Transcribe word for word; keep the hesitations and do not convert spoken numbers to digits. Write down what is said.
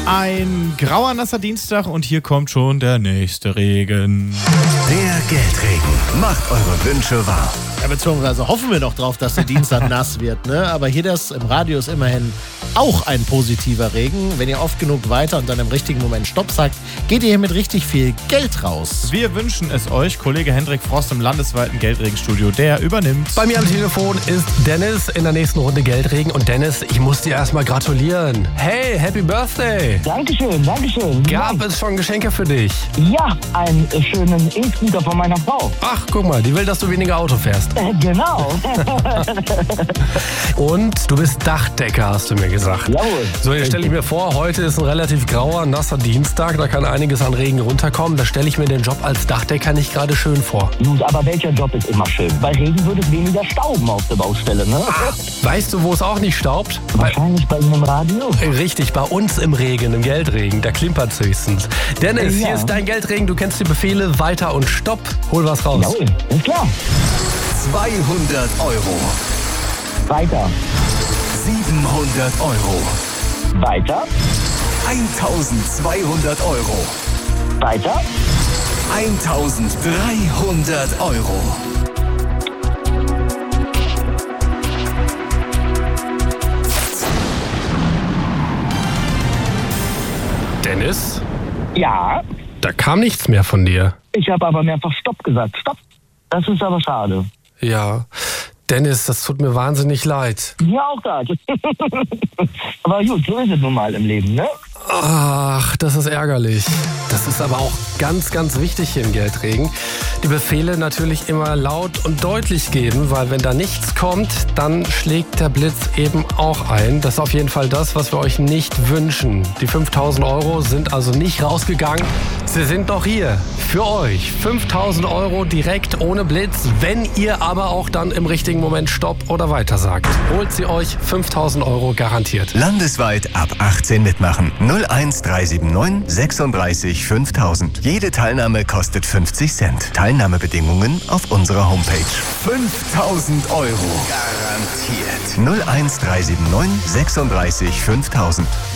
Ein grauer, nasser Dienstag und hier kommt schon der nächste Regen. Der Geldregen macht eure Wünsche wahr. Ja, beziehungsweise hoffen wir doch drauf, dass der Dienstag nass wird, ne? Aber hier das im Radio ist immerhin auch ein positiver Regen. Wenn ihr oft genug weiter und dann im richtigen Moment Stopp sagt, geht ihr hier mit richtig viel Geld raus. Wir wünschen es euch. Kollege Hendrik Frost im landesweiten Geldregenstudio, der übernimmt. Bei mir am Telefon ist Dennis in der nächsten Runde Geldregen. Und Dennis, ich muss dir erstmal gratulieren. Hey, Happy Birthday! Dankeschön, Dankeschön. Gab es schon Geschenke für dich? Ja, einen schönen E-Scooter von meiner Frau. Ach, guck mal, die will, dass du weniger Auto fährst. Äh, genau. Und du bist Dachdecker, hast du mir gesagt. Jawohl. So, jetzt stelle ich mir vor, heute ist ein relativ grauer, nasser Dienstag. Da kann einiges an Regen runterkommen. Da stelle ich mir den Job als Dachdecker nicht gerade schön vor. Gut, aber welcher Job ist immer schön? Bei Regen würde es weniger stauben auf der Baustelle, ne? Ah, weißt du, wo es auch nicht staubt? Wahrscheinlich bei Ihnen im Radio. Richtig, bei uns im Regen, im Geldregen. Da klimpert es höchstens. Dennis, Ja. hier ist dein Geldregen. Du kennst die Befehle weiter und stopp. Hol was raus. Jawohl, ist klar. zweihundert Euro. Weiter. siebenhundert Euro. Weiter. eintausendzweihundert Euro. Weiter. eintausenddreihundert Euro. Dennis, Ja. da kam nichts mehr von dir. Ich habe aber mehrfach Stopp gesagt. Stopp. Das ist aber schade. Ja, Dennis, das tut mir wahnsinnig leid. Ja, auch das. Aber gut, so ist es nun mal im Leben, ne? Ach, das ist ärgerlich. Das ist aber auch ganz, ganz wichtig hier im Geldregen. Die Befehle natürlich immer laut und deutlich geben, weil wenn da nichts kommt, dann schlägt der Blitz eben auch ein. Das ist auf jeden Fall das, was wir euch nicht wünschen. Die fünftausend Euro sind also nicht rausgegangen. Sie sind noch hier für euch. fünftausend Euro direkt ohne Blitz, wenn ihr aber auch dann im richtigen Moment Stopp oder weiter sagt. Holt sie euch fünftausend Euro garantiert. Landesweit ab achtzehn mitmachen. null eins drei sieben neun sechsunddreißig fünftausend. Jede Teilnahme kostet fünfzig Cent. Teilnahmebedingungen auf unserer Homepage. fünftausend Euro. Garantiert. null eins drei sieben neun sechsunddreißig fünftausend.